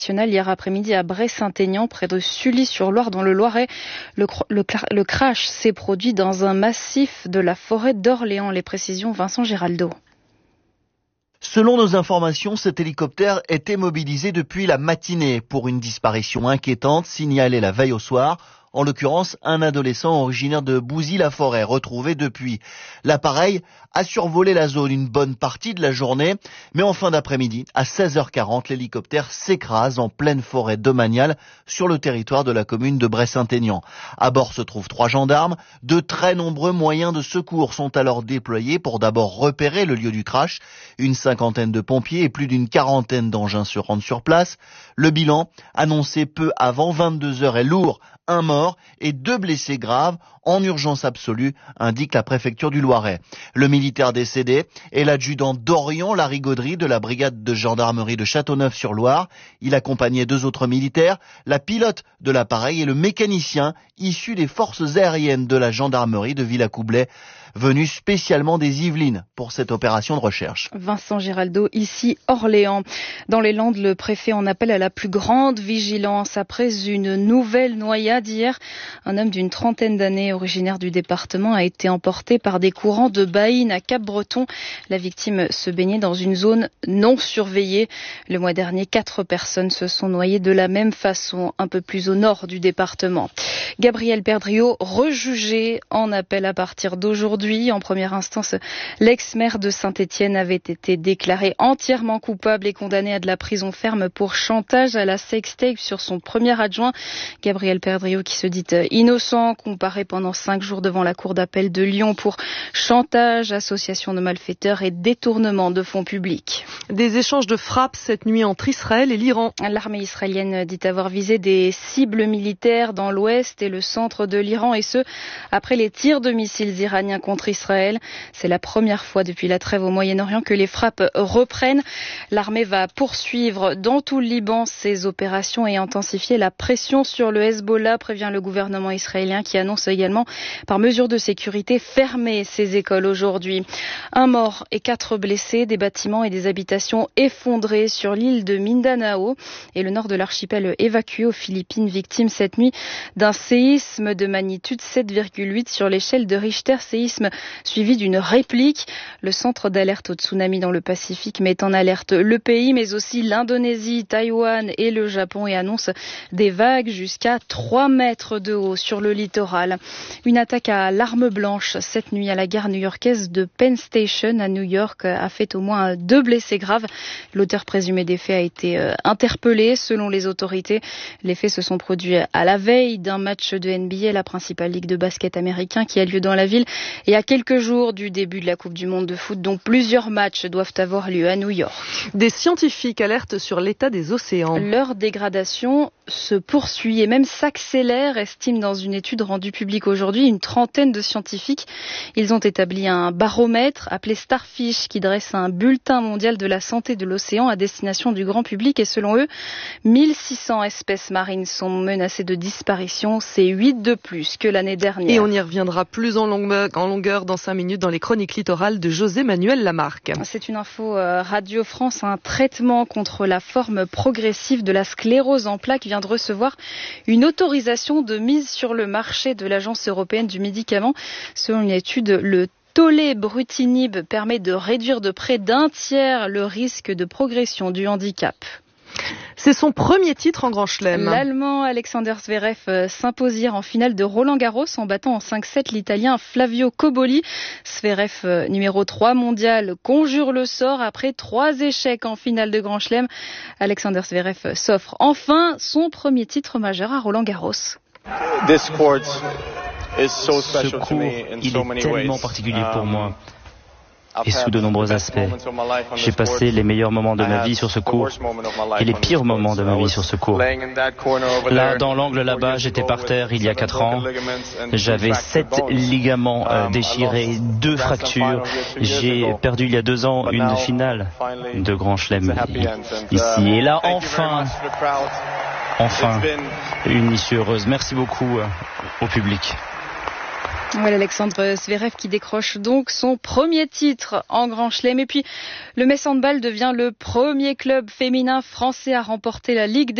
hier après-midi à Bray-Saint-Aignan, près de Sully-sur-Loire, dans le Loiret. Le crash s'est produit dans un massif de la forêt d'Orléans. Les précisions, Vincent Giraldo. Selon nos informations, cet hélicoptère était mobilisé depuis la matinée pour une disparition inquiétante signalée la veille au soir. En l'occurrence, un adolescent originaire de Bouzy-la-Forêt, retrouvé depuis. L'appareil a survolé la zone une bonne partie de la journée, mais en fin d'après-midi, à 16h40, l'hélicoptère s'écrase en pleine forêt domaniale sur le territoire de la commune de Bray-Saint-Aignan. À bord se trouvent 3 gendarmes. De très nombreux moyens de secours sont alors déployés pour d'abord repérer le lieu du crash. Une 50aine de pompiers et plus d'une 40aine d'engins se rendent sur place. Le bilan, annoncé peu avant 22h, est lourd. 1 mort et 2 blessés graves en urgence absolue, indique la préfecture du Loiret. Le militaire décédé est l'adjudant Dorian Larigauderie de la brigade de gendarmerie de Châteauneuf-sur-Loire. Il accompagnait 2 autres militaires, la pilote de l'appareil et le mécanicien issu des forces aériennes de la gendarmerie de Villacoublay, venu spécialement des Yvelines pour cette opération de recherche. Vincent Giraldo, ici Orléans. Dans les Landes, le préfet en appelle à la plus grande vigilance après une nouvelle noyade hier. Un homme d'une 30aine d'années, originaire du département, a été emporté par des courants de Baïne à Cap-Breton. La victime se baignait dans une zone non surveillée. Le mois dernier, 4 personnes se sont noyées de la même façon, un peu plus au nord du département. Gabriel Perdriau, rejugé en appel à partir d'aujourd'hui. En première instance, l'ex-maire de Saint-Étienne avait été déclaré entièrement coupable et condamné à de la prison ferme pour chantage à la sextape sur son premier adjoint. Gabriel Perdriau, qui se dit innocent, comparé pendant 5 jours devant la cour d'appel de Lyon pour chantage, association de malfaiteurs et détournement de fonds publics. Des échanges de frappes cette nuit entre Israël et l'Iran. L'armée israélienne dit avoir visé des cibles militaires dans l'ouest et le centre de l'Iran, et ce, après les tirs de missiles iraniens contre Israël. C'est la première fois depuis la trêve au Moyen-Orient que les frappes reprennent. L'armée va poursuivre dans tout le Liban ses opérations et intensifier la pression sur le Hezbollah, prévient le gouvernement israélien, qui annonce également, par mesure de sécurité, fermer ses écoles aujourd'hui. 1 mort et 4 blessés, des bâtiments et des habitations effondrés sur l'île de Mindanao et le nord de l'archipel évacué aux Philippines, victime cette nuit d'un séisme de magnitude 7,8 sur l'échelle de Richter, séisme suivi d'une réplique. Le centre d'alerte au tsunami dans le Pacifique met en alerte le pays, mais aussi l'Indonésie, Taïwan et le Japon, et annonce des vagues jusqu'à 3 mètres de haut sur le littoral. Une attaque à l'arme blanche cette nuit à la gare new-yorkaise de Penn Station à New York a fait au moins 2 blessés graves. L'auteur présumé des faits a été interpellé. Selon les autorités, les faits se sont produits à la veille d'un match de NBA, la principale ligue de basket américain, qui a lieu dans la ville, et à quelques jours du début de la Coupe du Monde de foot, dont plusieurs matchs doivent avoir lieu à New York. Des scientifiques alertent sur l'état des océans. Leur dégradation se poursuit et même s'accélère, estime dans une étude rendue publique aujourd'hui une 30aine de scientifiques. Ils ont établi un baromètre appelé Starfish qui dresse un bulletin mondial de la santé de l'océan à destination du grand public, et selon eux, 1600 espèces marines sont menacées de disparition. C'est 8 de plus que l'année dernière. Et on y reviendra plus en longueur dans 5 minutes dans les chroniques littorales de José Manuel Lamarque. C'est une info Radio France. Un traitement contre la forme progressive de la sclérose en plaques vient de recevoir une autorisation de mise sur le marché de l'Agence européenne du médicament. Selon une étude, le tolebrutinib permet de réduire de près d'1 tiers le risque de progression du handicap. C'est son premier titre en Grand Chelem. L'Allemand Alexander Zverev s'impose hier en finale de Roland-Garros en battant en 5-7 l'Italien Flavio Cobolli. Zverev, numéro 3 mondial, conjure le sort après 3 échecs en finale de Grand Chelem. Alexander Zverev s'offre enfin son premier titre majeur à Roland-Garros. Ce cours, il est tellement particulier pour moi, et sous de nombreux aspects. J'ai passé les meilleurs moments de ma vie sur ce cours et les pires moments de ma vie sur ce cours. Là, dans l'angle là-bas, j'étais par terre il y a 4 ans. J'avais 7 ligaments déchirés, 2 fractures. J'ai perdu il y a 2 ans une finale de Grand Chelem ici. Et là, enfin, une issue heureuse. Merci beaucoup au public. Voilà, Alexandre Zverev qui décroche donc son premier titre en Grand Chelem. Et puis, le Metz Handball devient le premier club féminin français à remporter la Ligue des